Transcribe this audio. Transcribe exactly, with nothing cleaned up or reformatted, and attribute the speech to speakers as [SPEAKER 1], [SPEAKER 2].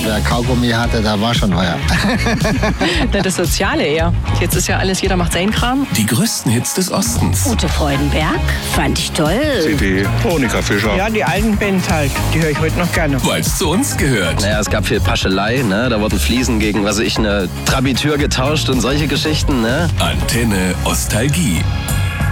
[SPEAKER 1] wer Kaugummi hatte, da war schon euer.
[SPEAKER 2] Na, das Soziale eher. Jetzt ist ja alles, jeder macht seinen Kram.
[SPEAKER 3] Die größten Hits des Ostens.
[SPEAKER 4] Ute Freudenberg, fand ich toll.
[SPEAKER 5] C D, Monika Fischer.
[SPEAKER 6] Ja, die alten Bands halt, die höre ich heute noch gerne.
[SPEAKER 3] Weil es zu uns gehört.
[SPEAKER 7] Naja, es gab viel Paschelei, ne? Da wurden Fliesen gegen, was weiß ich, eine Trabitür getauscht und solche Geschichten, ne?
[SPEAKER 3] Antenne Ostalgie.